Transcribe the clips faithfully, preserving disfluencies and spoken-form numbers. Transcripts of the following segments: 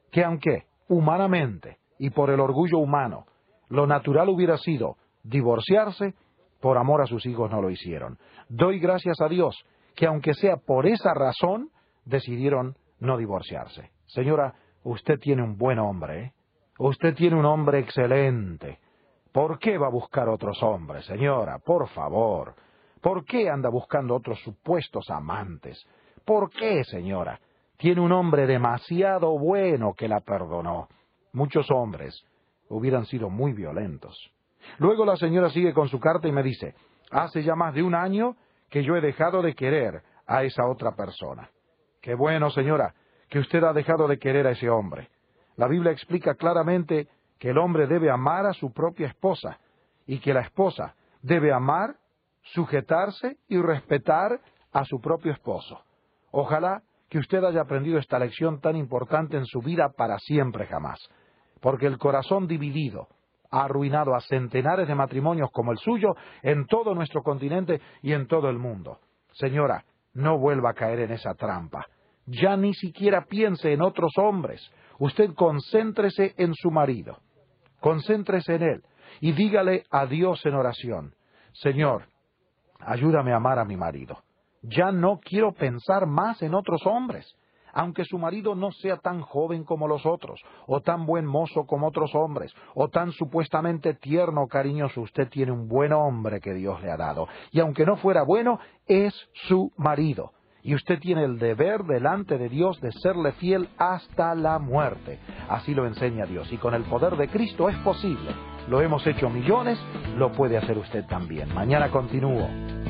que aunque humanamente y por el orgullo humano lo natural hubiera sido divorciarse, por amor a sus hijos no lo hicieron. Doy gracias a Dios que aunque sea por esa razón, decidieron no divorciarse. Señora, usted tiene un buen hombre, ¿eh? Usted tiene un hombre excelente. ¿Por qué va a buscar otros hombres, señora? Por favor. ¿Por qué anda buscando otros supuestos amantes? ¿Por qué, señora? Tiene un hombre demasiado bueno que la perdonó. Muchos hombres hubieran sido muy violentos. Luego la señora sigue con su carta y me dice, hace ya más de un año que yo he dejado de querer a esa otra persona. Qué bueno, señora, que usted ha dejado de querer a ese hombre. La Biblia explica claramente que el hombre debe amar a su propia esposa y que la esposa debe amar, sujetarse y respetar a su propio esposo. Ojalá que usted haya aprendido esta lección tan importante en su vida para siempre jamás, porque el corazón dividido ha arruinado a centenares de matrimonios como el suyo en todo nuestro continente y en todo el mundo. Señora, no vuelva a caer en esa trampa. Ya ni siquiera piense en otros hombres. Usted concéntrese en su marido. Concéntrese en él y dígale a Dios en oración, Señor, ayúdame a amar a mi marido. Ya no quiero pensar más en otros hombres. Aunque su marido no sea tan joven como los otros, o tan buen mozo como otros hombres, o tan supuestamente tierno o cariñoso, usted tiene un buen hombre que Dios le ha dado. Y aunque no fuera bueno, es su marido. Y usted tiene el deber delante de Dios de serle fiel hasta la muerte. Así lo enseña Dios. Y con el poder de Cristo es posible. Lo hemos hecho millones, lo puede hacer usted también. Mañana continúo.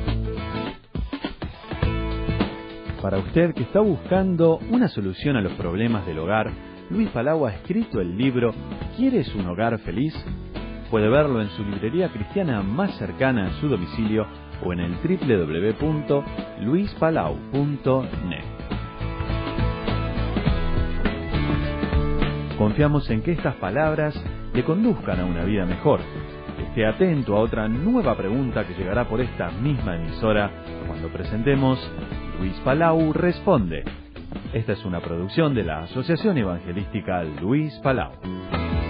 Para usted que está buscando una solución a los problemas del hogar, Luis Palau ha escrito el libro ¿Quieres un hogar feliz? Puede verlo en su librería cristiana más cercana a su domicilio o en el doble u doble u doble u punto luis palau punto net. Confiamos en que estas palabras le conduzcan a una vida mejor. Esté atento a otra nueva pregunta que llegará por esta misma emisora cuando presentemos Luis Palau Responde. Esta es una producción de la Asociación Evangelística Luis Palau.